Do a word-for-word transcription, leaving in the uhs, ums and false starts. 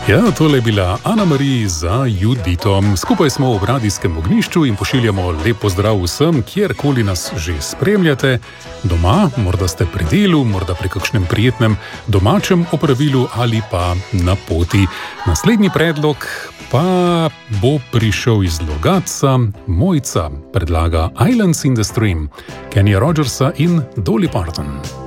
Ja, tole je bila Ana Marie za Judito. Skupaj smo v radijskem ognjišču in pošiljamo lep pozdrav vsem, kjerkoli nas že spremljate. Doma, morda ste pri delu, morda pri kakšnem prijetnem domačem opravilu ali pa na poti. Naslednji predlog pa bo prišel iz Logatca. Mojca predlaga Islands in the Stream, Kenny Rogersa in Dolly Parton.